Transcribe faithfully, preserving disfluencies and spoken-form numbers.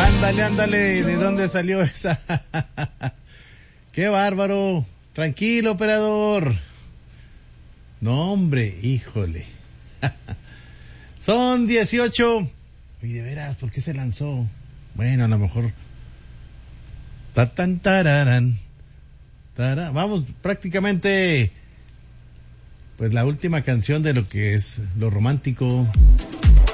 Ándale, ándale, ¿de dónde salió esa? ¡Qué bárbaro! Tranquilo, operador. No, hombre, híjole. Son dieciocho. Y de veras, ¿por qué se lanzó? Bueno, a lo mejor... Tatan, tararán. Tara. Vamos, prácticamente... Pues la última canción de lo que es lo romántico.